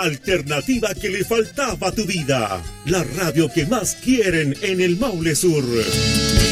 alternativa que le faltaba a tu vida. La radio que más quieren en el Maule Sur.